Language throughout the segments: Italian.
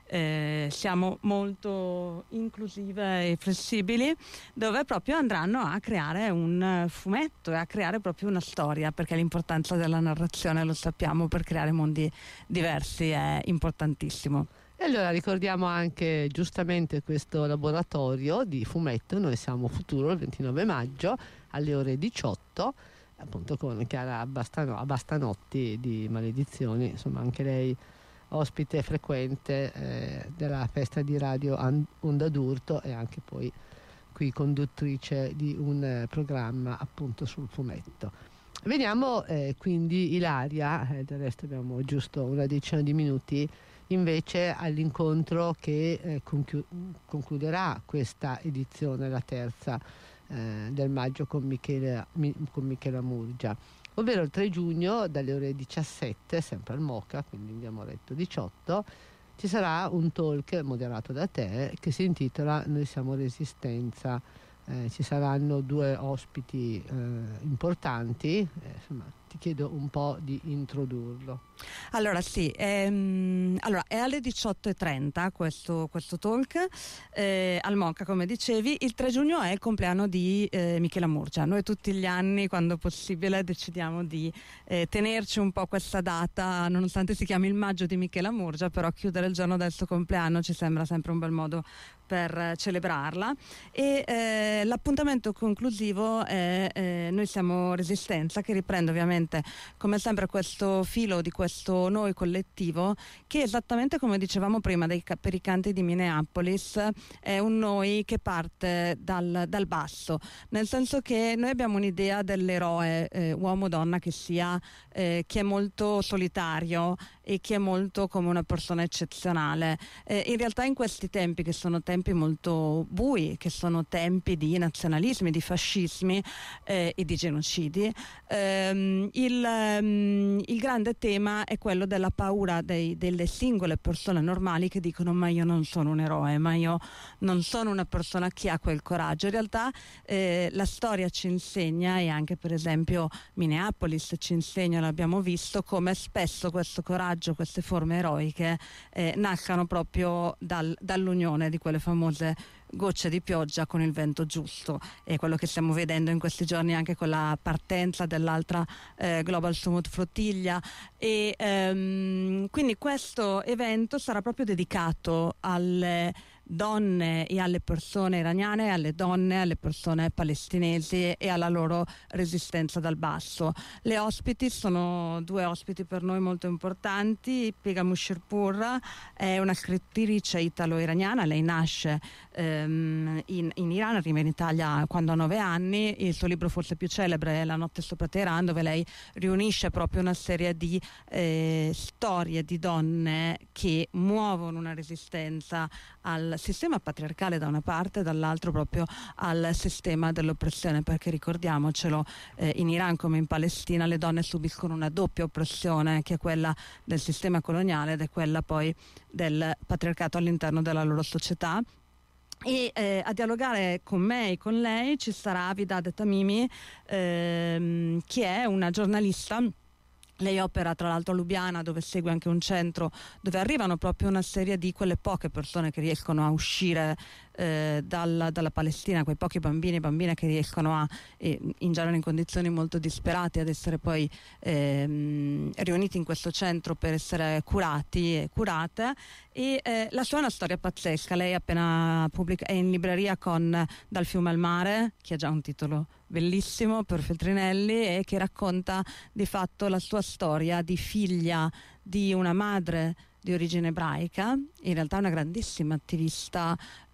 siamo molto inclusive e flessibili, dove proprio andranno a creare un fumetto e a creare proprio una storia, perché l'importanza della narrazione, lo sappiamo, per creare mondi diversi è importantissimo. E allora ricordiamo anche giustamente questo laboratorio di fumetto. Noi siamo Futuro il 29 maggio alle ore 18, appunto con Chiara Bastanotti di Maledizioni, insomma anche lei ospite frequente della festa di radio Onda d'Urto e anche poi qui conduttrice di un programma appunto sul fumetto. Veniamo quindi Ilaria, del resto abbiamo giusto una decina di minuti, invece all'incontro che concluderà questa edizione, la terza del maggio con Michela Murgia, ovvero il 3 giugno dalle ore 17, sempre al MOCA, quindi abbiamo detto 18, ci sarà un talk moderato da te che si intitola Noi siamo Resistenza. Ci saranno due ospiti importanti, insomma ti chiedo un po' di introdurlo. Allora sì, allora è alle 18:30 questo talk al MOCA, come dicevi. Il 3 giugno è il compleanno di Michela Murgia. Noi tutti gli anni, quando possibile, decidiamo di tenerci un po' questa data, nonostante si chiami il maggio di Michela Murgia, però chiudere il giorno del suo compleanno ci sembra sempre un bel modo per celebrarla. E l'appuntamento conclusivo è Noi siamo Resistenza, che riprende ovviamente come sempre questo filo di questo noi collettivo, che esattamente come dicevamo prima per i canti di Minneapolis è un noi che parte dal basso, nel senso che noi abbiamo un'idea dell'eroe uomo o donna che sia, che è molto solitario e che è molto come una persona eccezionale. In realtà in questi tempi, che sono tempi molto bui, che sono tempi di nazionalismi, di fascismi e di genocidi, il grande tema è quello della paura delle singole persone normali che dicono: ma io non sono un eroe, ma io non sono una persona che ha quel coraggio. In realtà la storia ci insegna, e anche per esempio Minneapolis ci insegna, l'abbiamo visto, come spesso questo coraggio, queste forme eroiche nascano proprio dall'unione di quelle famose gocce di pioggia con il vento giusto, e quello che stiamo vedendo in questi giorni anche con la partenza dell'altra Global Summit Flottiglia. E quindi questo evento sarà proprio dedicato alle donne e alle persone iraniane, alle donne, alle persone palestinesi e alla loro resistenza dal basso. Le ospiti sono due ospiti per noi molto importanti. Pegam Shirpur è una scrittrice italo-iraniana, lei nasce in Iran, arriva in Italia quando ha 9 anni. Il suo libro forse più celebre è La notte sopra Teheran, dove lei riunisce proprio una serie di storie di donne che muovono una resistenza al sistema patriarcale da una parte, dall'altro proprio al sistema dell'oppressione, perché ricordiamocelo, in Iran come in Palestina le donne subiscono una doppia oppressione, che è quella del sistema coloniale ed è quella poi del patriarcato all'interno della loro società. E a dialogare con me e con lei ci sarà Vidad Tamimi, che è una giornalista. Lei opera tra l'altro a Lubiana, dove segue anche un centro dove arrivano proprio una serie di quelle poche persone che riescono a uscire dalla Palestina, quei pochi bambini e bambine che riescono in genere in condizioni molto disperate, ad essere poi riuniti in questo centro per essere curati e curate. E la sua è una storia pazzesca. Lei è in libreria con Dal fiume al mare, che ha già un titolo bellissimo, per Feltrinelli, e che racconta di fatto la sua storia di figlia di una madre di origine ebraica, in realtà una grandissima attivista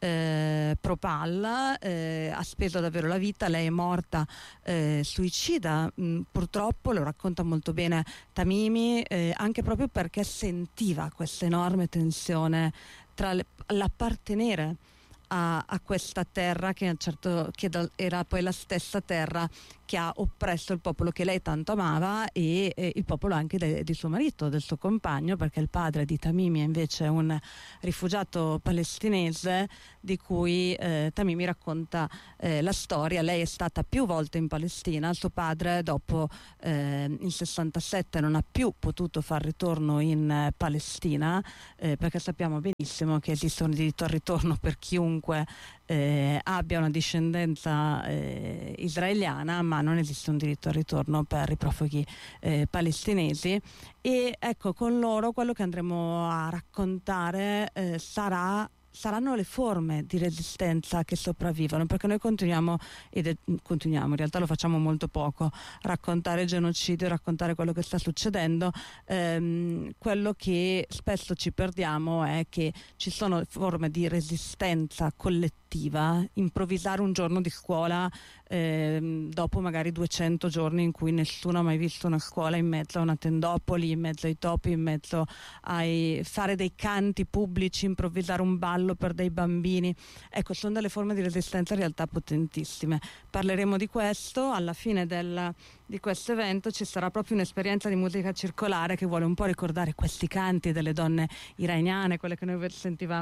pro-PAL, ha speso davvero la vita. Lei è morta suicida, purtroppo, lo racconta molto bene Tamimi, anche proprio perché sentiva questa enorme tensione tra l'appartenere a questa terra che era poi la stessa terra che ha oppresso il popolo che lei tanto amava e il popolo anche di suo marito, del suo compagno, perché il padre di Tamimi è invece un rifugiato palestinese di cui Tamimi racconta la storia. Lei è stata più volte in Palestina, suo padre dopo il 67 non ha più potuto far ritorno in Palestina perché sappiamo benissimo che esiste un diritto al ritorno per chiunque abbia una discendenza israeliana, ma non esiste un diritto al ritorno per i profughi palestinesi. E ecco, con loro quello che andremo a raccontare saranno le forme di resistenza che sopravvivono, perché noi continuiamo, in realtà lo facciamo molto poco, raccontare il genocidio, raccontare quello che sta succedendo. Quello che spesso ci perdiamo è che ci sono forme di resistenza collettiva, improvvisare un giorno di scuola dopo magari 200 giorni in cui nessuno ha mai visto una scuola, in mezzo a una tendopoli, in mezzo ai topi, in mezzo fare dei canti pubblici, improvvisare un ballo per dei bambini. Ecco, sono delle forme di resistenza in realtà potentissime. Parleremo di questo. Alla fine di questo evento ci sarà proprio un'esperienza di musica circolare che vuole un po' ricordare questi canti delle donne iraniane, quelle che noi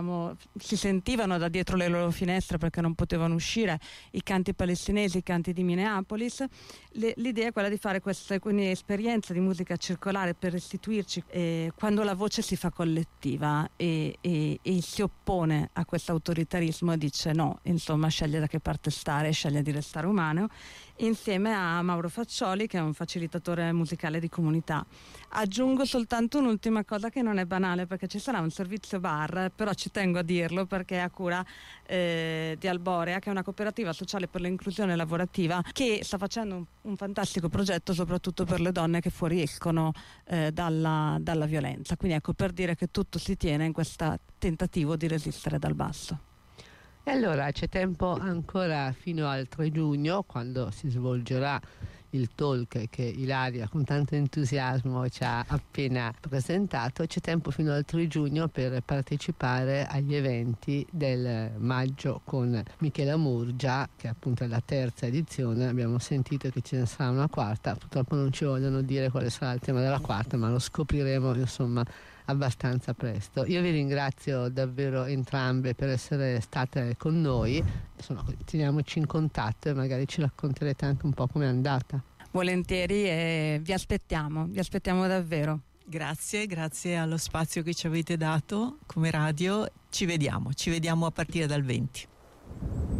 si sentivano da dietro le loro finestre perché non potevano uscire, i canti palestinesi, i canti di Minneapolis. L'idea è quella di fare questa esperienza di musica circolare per restituirci quando la voce si fa collettiva e si oppone a questo autoritarismo e dice no, insomma, sceglie da che parte stare, sceglie di restare umano, insieme a Mauro Faccioli, che è un facilitatore musicale di comunità. Aggiungo soltanto un'ultima cosa che non è banale, perché ci sarà un servizio bar, però ci tengo a dirlo perché è a cura di Alborea, che è una cooperativa sociale per l'inclusione lavorativa che sta facendo un fantastico progetto soprattutto per le donne che fuoriescono dalla violenza. Quindi ecco, per dire che tutto si tiene in questo tentativo di resistere dal basso. E allora c'è tempo ancora fino al 3 giugno, quando si svolgerà il talk che Ilaria con tanto entusiasmo ci ha appena presentato. C'è tempo fino al 3 giugno per partecipare agli eventi del maggio con Michela Murgia, che appunto è la terza edizione. Abbiamo sentito che ce ne sarà una quarta, purtroppo non ci vogliono dire quale sarà il tema della quarta, ma lo scopriremo insomma abbastanza presto. Io vi ringrazio davvero entrambe per essere state con noi. Insomma, teniamoci in contatto e magari ci racconterete anche un po' com'è andata. Volentieri, e vi aspettiamo davvero. Grazie allo spazio che ci avete dato come radio. Ci vediamo a partire dal 20.